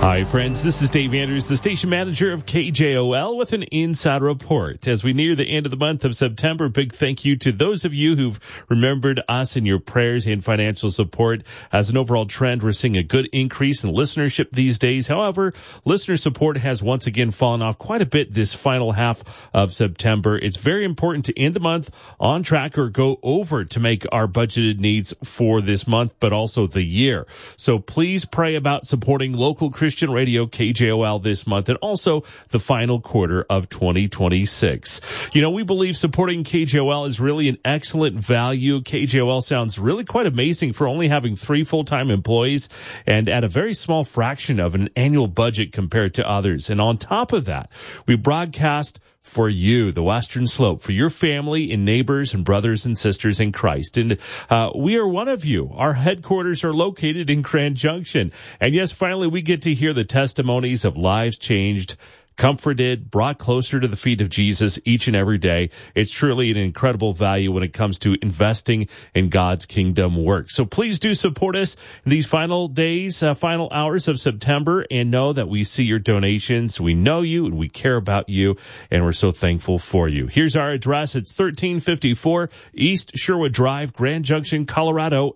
Hi, friends. This is Dave Andrews, the station manager of KJOL, with an inside report. As we near the end of the month of September, big thank you to those of you who've remembered us in your prayers and financial support. As an overall trend, we're seeing a good increase in listenership these days. However, listener support has once again fallen off quite a bit this final half of September. It's very important to end the month on track or go over to make our budgeted needs for this month, but also the year. So please pray about supporting local Christian Radio KJOL this month and also the final quarter of 2026. You know, we believe supporting KJOL is really an excellent value. KJOL sounds really quite amazing for only having 3 full-time employees and at a very small fraction of an annual budget compared to others. And on top of that, we broadcast for you, the Western Slope, for your family and neighbors and brothers and sisters in Christ. And we are one of you. Our headquarters are located in Grand Junction. And yes, finally, we get to hear the testimonies of lives changed, comforted, brought closer to the feet of Jesus each and every day. It's truly an incredible value when it comes to investing in God's kingdom work. So please do support us in these final days, final hours of September, and know that we see your donations. We know you and we care about you, and we're so thankful for you. Here's our address. It's 1354 East Sherwood Drive, Grand Junction, Colorado,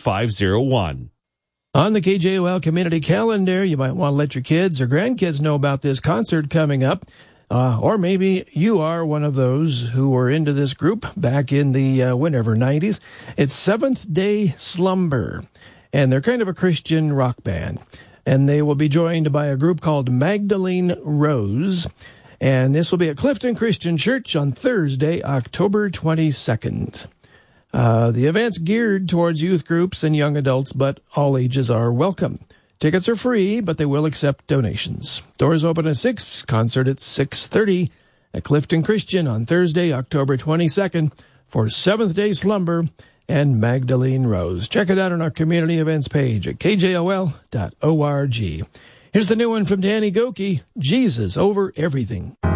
81501. On the KJOL community calendar, you might want to let your kids or grandkids know about this concert coming up. Or maybe you are one of those who were into this group back in the whenever 90s. It's Seventh Day Slumber, and they're kind of a Christian rock band. And they will be joined by a group called Magdalene Rose. And this will be at Clifton Christian Church on Thursday, October 22nd. The event's geared towards youth groups and young adults, but all ages are welcome. Tickets are free, but they will accept donations. Doors open at 6, concert at 6:30 at Clifton Christian on Thursday, October 22nd for Seventh Day Slumber and Magdalene Rose. Check it out on our community events page at kjol.org. Here's the new one from Danny Gokey, Jesus Over Everything.